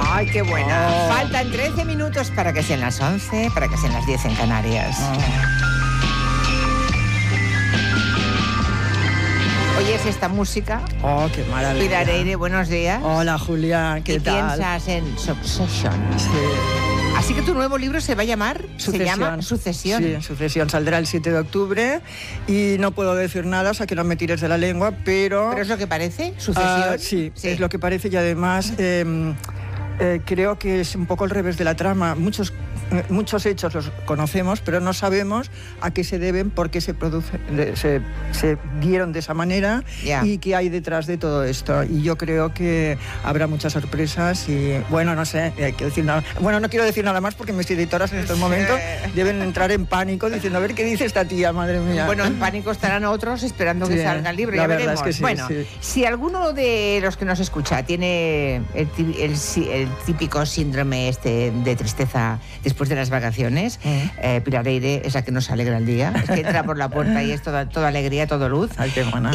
¡Ay, qué buena! Faltan 13 minutos para que sean las 11, para que sean las 10 en Canarias. ¿Oyes esta música? ¡Oh, qué maravilla! Pilar Eire, buenos días. Hola, Julia, ¿qué tal? Piensas en Succession. Sí. Así que tu nuevo libro se va a llamar... Sucesión. Se llama Sucesión. Sí, Sucesión. Saldrá el 7 de octubre y no puedo decir nada, o sea que no me tires de la lengua, pero... ¿Pero es lo que parece? ¿Sucesión? Sí, es lo que parece y además creo que es un poco al revés de la trama. Muchos hechos los conocemos, pero no sabemos a qué se deben, por qué se dieron de esa manera y qué hay detrás de todo esto. Y yo creo que habrá muchas sorpresas y, bueno, no sé, hay que decir nada. Bueno, no quiero decir nada más porque mis editoras en estos momentos deben entrar en pánico diciendo, a ver qué dice esta tía, madre mía. Bueno, en pánico estarán otros esperando que salga el libro, ya veremos. Es que sí, bueno, si alguno de los que nos escucha tiene el típico síndrome de tristeza después de las vacaciones, Pilar Eire es la que nos alegra el día. Es que entra por la puerta y es toda alegría, todo luz. Ay, qué buena.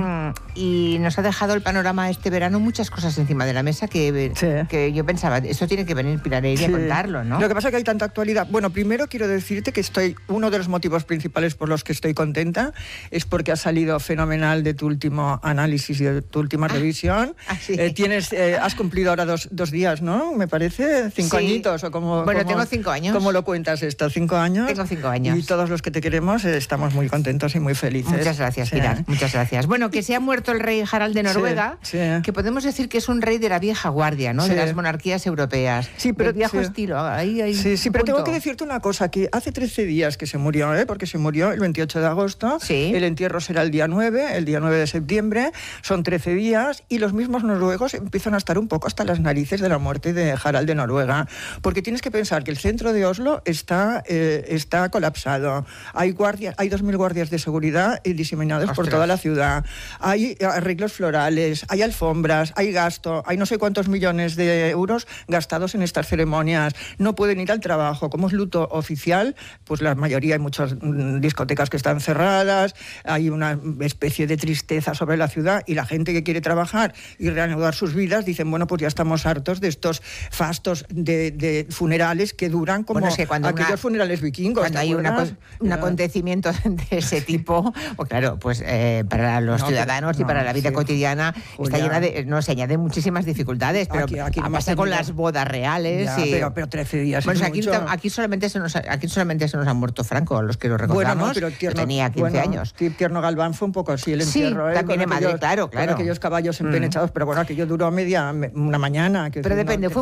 Y nos ha dejado el panorama este verano, muchas cosas encima de la mesa que yo pensaba, esto tiene que venir Pilar Eire a contarlo, ¿no? Lo que pasa es que hay tanta actualidad. Bueno, primero quiero decirte que uno de los motivos principales por los que estoy contenta es porque has salido fenomenal de tu último análisis y de tu última revisión. Sí. Has cumplido ahora dos días, ¿no? Me parece, 5 añitos o como... Bueno, tengo 5 años. ¿Cómo lo cuentas esto? 5 años. Tengo 5 años. Y todos los que te queremos estamos muy contentos y muy felices. Muchas gracias, Pilar. Muchas gracias. Bueno, que se ha muerto el rey Harald de Noruega, que podemos decir que es un rey de la vieja guardia, ¿no? De las monarquías europeas. Sí, pero del viejo estilo. Sí, pero tengo que decirte una cosa, que hace 13 días que se murió, porque se murió el 28 de agosto. Sí. El entierro será el día 9 de septiembre. Son 13 días y los mismos noruegos empiezan a estar un poco hasta las narices de la muerte de Harald de Noruega. Porque tienes que pensar que el centro de Oslo está colapsado. Hay 2.000 guardias de seguridad diseminados por toda la ciudad. Hay arreglos florales, hay alfombras, hay gasto, hay no sé cuántos millones de euros gastados en estas ceremonias. No pueden ir al trabajo. Como es luto oficial, pues la mayoría, hay muchas discotecas que están cerradas, hay una especie de tristeza sobre la ciudad y la gente que quiere trabajar y reanudar sus vidas dicen, bueno, pues ya estamos hartos de estos fastos de funerales que duran como aquellos funerales vikingos. Cuando hay un acontecimiento de ese tipo, claro, pues para los ciudadanos y para la vida cotidiana está llena se añaden muchísimas dificultades, pero aquí pasa con las bodas reales. Pero 13 días bueno, es mucho. Aquí solamente se nos ha muerto Franco, los que lo recordamos. Pero tenía 15 años. Tierno Galván fue un poco así el entierro. También en Madrid, claro. Con aquellos caballos empenechados, pero bueno, aquello duró una mañana. Pero depende,